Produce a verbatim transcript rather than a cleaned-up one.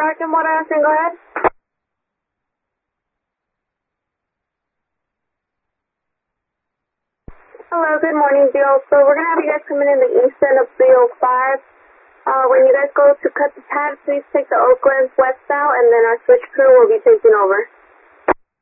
Sergeant, what I asking? Go ahead. Hello, good morning, Bill. So we're going to have you guys coming in the east end of three oh five. Uh, when you guys go to cut the pad, please take the Oakland westbound, and then our switch crew will be taking over.